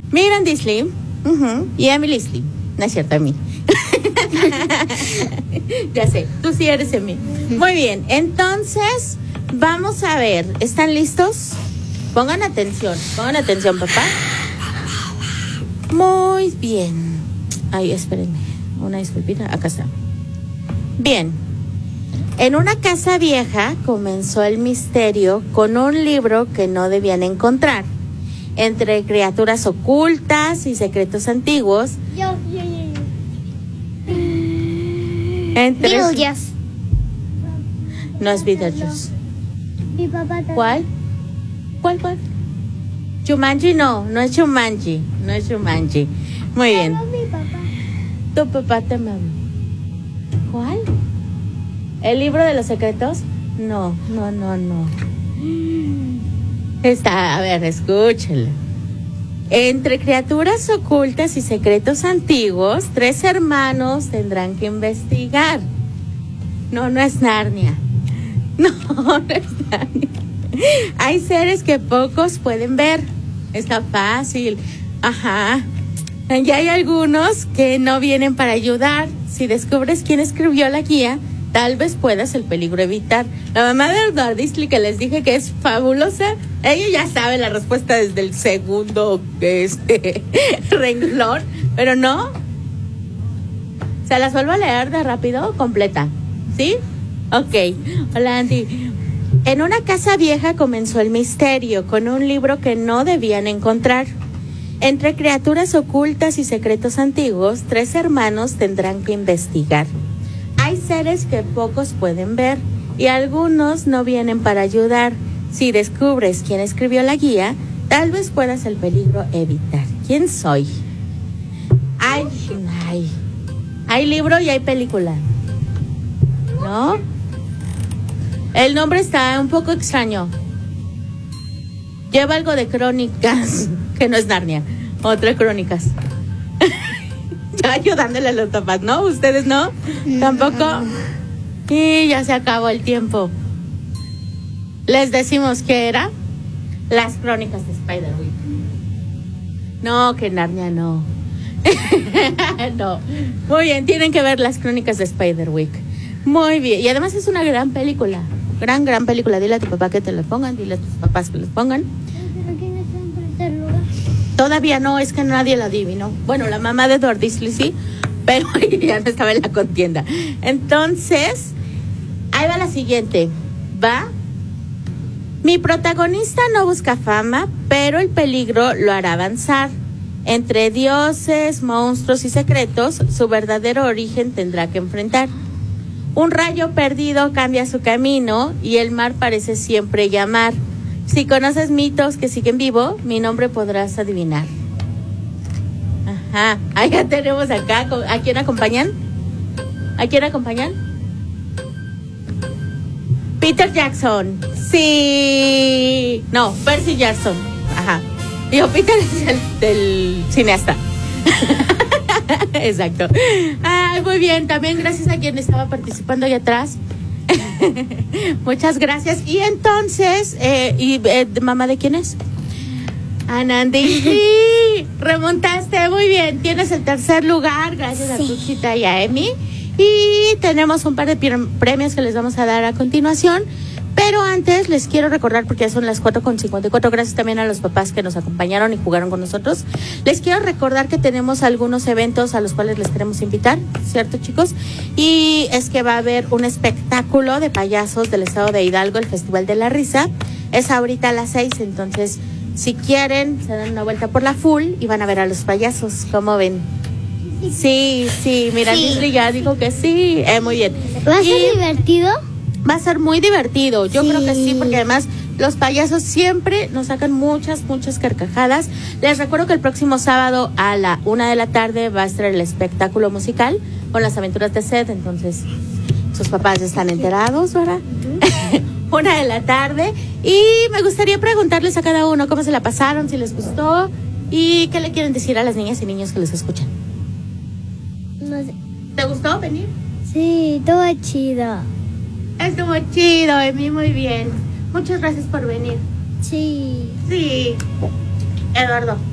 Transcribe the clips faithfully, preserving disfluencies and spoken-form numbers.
Miranda Slim uh-huh, y Emily Slim. No es cierto, a mí. Ya sé, tú sí eres Emily. Muy bien, entonces vamos a ver. ¿Están listos? Pongan atención, pongan atención, papá. Muy bien. Ay, espérenme, una disculpita, acá está. Bien. En una casa vieja comenzó el misterio con un libro que no debían encontrar. Entre criaturas ocultas y secretos antiguos. Yo, yo, yo, yo. Entre... Beetlejuice. No es Beetlejuice. Mi papá también. ¿Cuál? ¿Cuál, cuál? Jumanji no, no es Jumanji, no es Jumanji. Muy bien. Pero mi papá. Tu papá te mama. ¿Cuál? ¿El libro de los secretos? No, no, no, no. Está, a ver, escúchela. Entre criaturas ocultas y secretos antiguos, tres hermanos tendrán que investigar. No, no es Narnia. No, no es Narnia. Hay seres que pocos pueden ver. Está fácil. Ajá. Y hay algunos que no vienen para ayudar. Si descubres quién escribió la guía, tal vez puedas el peligro evitar. La mamá de Edward Disley, que les dije que es fabulosa, ella ya sabe la respuesta desde el segundo este, renglón, pero no. ¿Se las vuelvo a leer de rápido? Completa. ¿Sí? Ok. Hola, Andy. En una casa vieja comenzó el misterio con un libro que no debían encontrar. Entre criaturas ocultas y secretos antiguos, tres hermanos tendrán que investigar. Hay seres que pocos pueden ver y algunos no vienen para ayudar. Si descubres quién escribió la guía, tal vez puedas el peligro evitar. ¿Quién soy? Hay, hay, hay libro y hay película. ¿No? El nombre está un poco extraño. Lleva algo de crónicas, que no es Narnia, otra crónicas. Yo ayudándole a los papás, ¿no? ¿Ustedes no? ¿Tampoco? Y ya se acabó el tiempo. Les decimos que era las crónicas de Spiderwick. No, que Narnia no. No. Muy bien, tienen que ver las crónicas de Spiderwick. Muy bien, y además es una gran película. Gran, gran película. Dile a tu papá que te la pongan, dile a tus papás que los pongan. ¿Pero quién está en primer lugar? Todavía no, es que nadie la adivinó. Bueno, la mamá de Edward Disley sí, pero ya no estaba en la contienda. Entonces, ahí va la siguiente. ¿Va? Mi protagonista no busca fama, pero el peligro lo hará avanzar. Entre dioses, monstruos y secretos, su verdadero origen tendrá que enfrentar. Un rayo perdido cambia su camino y el mar parece siempre llamar. Si conoces mitos que siguen vivo, mi nombre podrás adivinar. Ajá, ahí ya tenemos acá. ¿A quién acompañan? ¿A quién acompañan? Peter Jackson. Sí. No, Percy Jackson. Ajá. Digo, Peter es el del cineasta. Exacto. Ay, muy bien. También gracias a quien estaba participando ahí atrás. Muchas gracias. Y entonces, eh, y eh, ¿mamá de quién es? Anandi. Sí, remontaste. Muy bien. Tienes el tercer lugar. Gracias sí. a tu cita y a Emi. Y tenemos un par de premios que les vamos a dar a continuación. Pero antes les quiero recordar, porque ya son las cuatro con cincuenta y cuatro, gracias también a los papás que nos acompañaron y jugaron con nosotros. Les quiero recordar que tenemos algunos eventos a los cuales les queremos invitar, ¿cierto, chicos? Y es que va a haber un espectáculo de payasos del estado de Hidalgo, el Festival de la Risa. Es ahorita a las seis, entonces si quieren, se dan una vuelta por la full y van a ver a los payasos, ¿cómo ven? Sí, sí, mira, sí. Disney ya dijo que sí, eh, muy bien. ¿Va a ser y divertido? Va a ser muy divertido, yo sí. creo que sí, porque además los payasos siempre nos sacan muchas, muchas carcajadas. Les recuerdo que el próximo sábado a la una de la tarde va a estar el espectáculo musical con las aventuras de Seth, entonces sus papás ya están enterados, ¿verdad? Uh-huh. Una de la tarde, y me gustaría preguntarles a cada uno cómo se la pasaron, si les gustó y qué le quieren decir a las niñas y niños que les escuchan. No sé. ¿Te gustó venir? Sí, todo chido. Estuvo chido, Emi, muy bien. Muchas gracias por venir. Sí. Sí. Eduardo,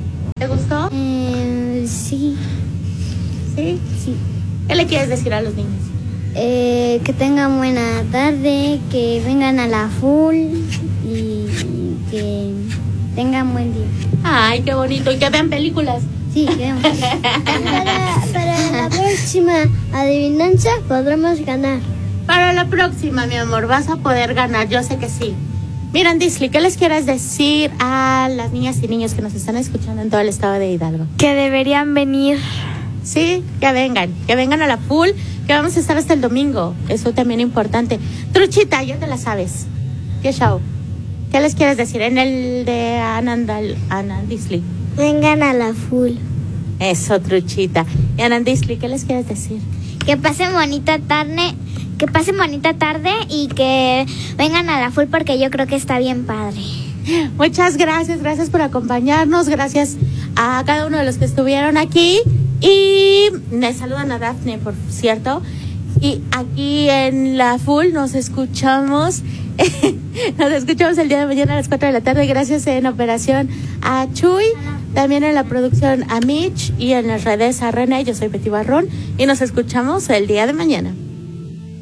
¿Te gustó? Eh, sí, Sí. sí. ¿Qué le quieres decir a los niños? Eh, que tengan buena tarde, que vengan a la full y que tengan buen día. Ay, qué bonito. Y que vean películas. Sí, que para, para la próxima adivinanza podremos ganar. Para la próxima, mi amor, vas a poder ganar. Yo sé que sí. Miren, Disley, ¿qué les quieres decir a las niñas y niños que nos están escuchando en todo el estado de Hidalgo? Que deberían venir. Sí, que vengan, que vengan a la full, que vamos a estar hasta el domingo. Eso también es importante. Truchita, ya te la sabes. ¿Qué show? ¿Qué les quieres decir en el de Anandal, Anand Disley? Vengan a la full. Eso, Truchita. Y Anand Disley, ¿qué les quieres decir? Que pasen bonita tarde, que pasen bonita tarde y que vengan a la full porque yo creo que está bien padre. Muchas gracias, gracias por acompañarnos, gracias a cada uno de los que estuvieron aquí y me saludan a Dafne, por cierto, y aquí en la full nos escuchamos, nos escuchamos el día de mañana a las cuatro de la tarde, gracias en operación a Chuy, también en la producción a Mitch y en las redes a René. Yo soy Betty Barrón y nos escuchamos el día de mañana.